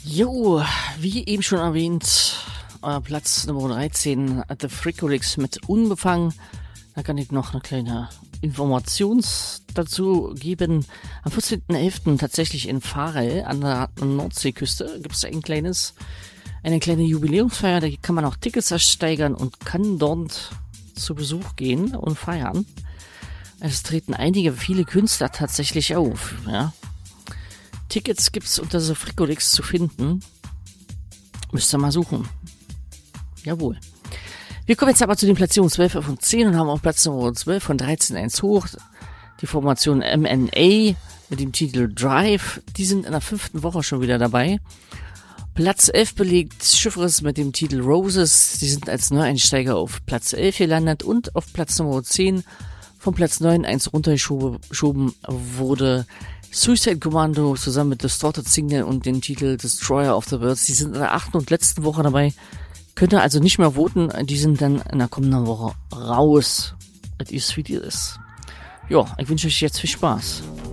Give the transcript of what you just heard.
Jo, wie eben schon erwähnt, Platz Nummer 13, The Freakolix mit Unbefangen. Da kann ich noch eine kleine Information dazu geben. Am 14.11. tatsächlich in Varel an der Nordseeküste gibt es eine kleine Jubiläumsfeier. Da kann man auch Tickets ersteigern und kann dort zu Besuch gehen und feiern. Es treten viele Künstler tatsächlich auf, ja. Tickets gibt's unter The Freakolix zu finden. Müsst ihr mal suchen. Jawohl. Wir kommen jetzt aber zu den Platzierungen 12 von 10 und haben auf Platz Nummer 12 von 13 eins hoch. Die Formation MNA mit dem Titel Drive. Die sind in der 5. Woche schon wieder dabei. Platz 11 belegt Chiffres mit dem Titel Roses. Die sind als Neueinsteiger auf Platz 11 gelandet und auf Platz Nummer 10 von Platz 9 eins runtergeschoben wurde Suicide Commando zusammen mit Distorted Signal und dem Titel Destroyer of the Worlds. Die sind in der 8. und letzten Woche dabei. Könnt ihr also nicht mehr voten. Die sind dann in der kommenden Woche raus. Das ist wie die ist. Ja, ich wünsche euch jetzt viel Spaß.